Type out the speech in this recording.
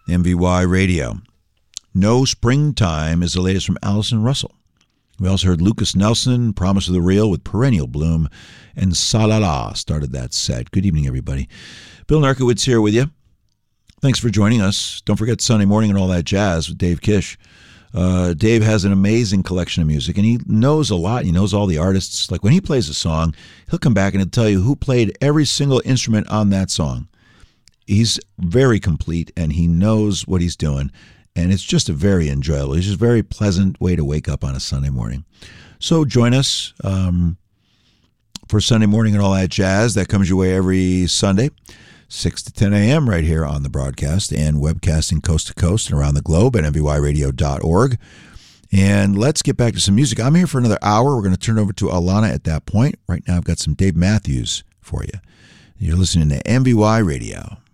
MVY Radio. No Springtime is the latest from Allison Russell. We also heard Lucas Nelson, Promise of the Real with Perennial Bloom, and Sa La La started that set. Good evening, everybody. Bill Narkowitz here with you. Thanks for joining us. Don't forget Sunday Morning and All That Jazz with Dave Kish. Dave has an amazing collection of music, and he knows a lot. He knows all the artists. Like when he plays a song, he'll come back and he'll tell you who played every single instrument on that song. He's very complete, and he knows what he's doing, and it's just a very enjoyable, it's just a very pleasant way to wake up on a Sunday morning. So join us for Sunday Morning and All That Jazz. That comes your way every Sunday, 6 to 10 a.m. right here on the broadcast and webcasting coast to coast and around the globe at mvyradio.org. And let's get back to some music. I'm here for another hour. We're going to turn over to Alana at that point. Right now I've got some Dave Matthews for you. You're listening to MVY Radio.